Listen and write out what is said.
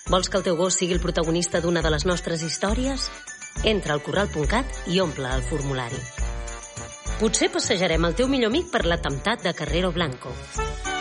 Vols que el teu gos sigui el protagonista d'una de les nostres històries? Entra al corral.cat i omple el formulari. Potser passejarem el teu millor amic per l'atemptat de Carrero Blanco.